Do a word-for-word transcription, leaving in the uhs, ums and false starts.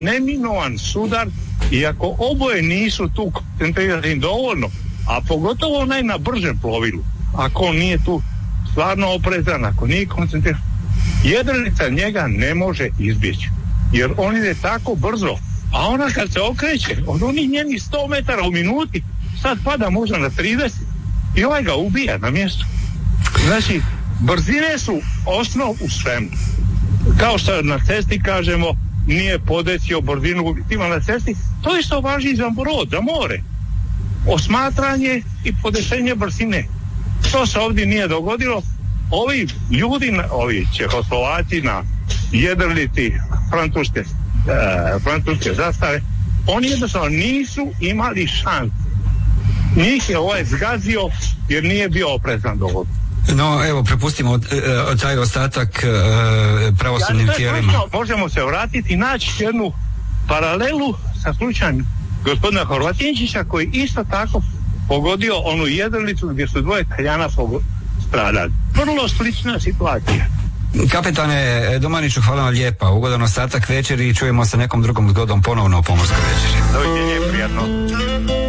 neminovan sudar, iako oboje nisu tu koncentrirani dovoljno, a pogotovo onaj na bržem plovilu, ako on nije tu stvarno oprezan, ako nije koncentriran, jedrilica njega ne može izbjeći, jer on ide tako brzo, a ona kad se okreće, od onih njenih sto metara u minuti, sad pada možda na trideset i ovaj ga ubija na mjestu. Znači, brzine su osnov u svemu. Kao što na cesti kažemo, nije podecio brzinu ima na cesti, to isto važi za brod, za more. Osmatranje i podešenje brzine. To se ovdje nije dogodilo. Ovi ljudi, ovi Čehoslovaci na jedrilici francuske, e, francuske zastave, oni jednostavno nisu imali šans. Njih je ovaj zgazio jer nije bio oprezan dovoljno. No, evo, prepustimo od, od taj ostatak uh, pravosudnim ja, tijelima. Možemo se vratiti i naći jednu paralelu sa slučajem gospodina Horvatinčića, koji isto tako pogodio onu jedrilicu gdje su dvoje Talijana stradali. Vrlo slična situacija. Kapetane Domaniću, hvala vam lijepa. Ugodan ostatak večeri i čujemo se nekom drugom zgodom ponovno u Pomorskoj večeri. Doviđenje, prijatno.